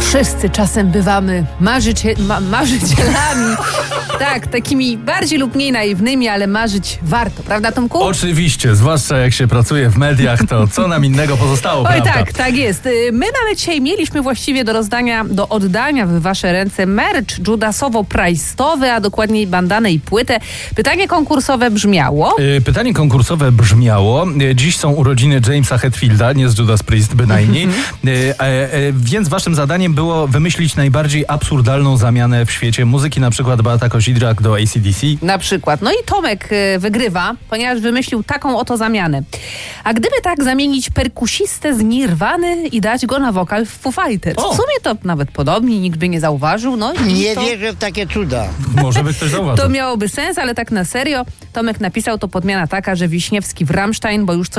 Wszyscy czasem bywamy marzycielami. Tak, takimi bardziej lub mniej naiwnymi, ale marzyć warto, prawda, Tomku? Oczywiście, zwłaszcza jak się pracuje w mediach, to co nam innego pozostało, Oj, prawda? tak jest. My nawet dzisiaj mieliśmy właściwie do oddania w wasze ręce merch judasowo-prajstowy, a dokładniej bandanę i płytę. Pytanie konkursowe brzmiało... Dziś są urodziny Jamesa Hetfielda, nie z Judas Priest bynajmniej, więc waszym zadaniem było wymyślić najbardziej absurdalną zamianę w świecie muzyki, na przykład Beata Kozidrak do AC/DC. Na przykład. No i Tomek wygrywa, ponieważ wymyślił taką oto zamianę. A gdyby tak zamienić perkusistę z Nirwany i dać go na wokal w Foo Fighters? W sumie to nawet podobnie, nikt by nie zauważył. No, nie wierzę w takie cuda. Może by ktoś zauważył. To miałoby sens, ale tak na serio Tomek napisał, to podmiana taka, że Wiśniewski w Rammstein, bo już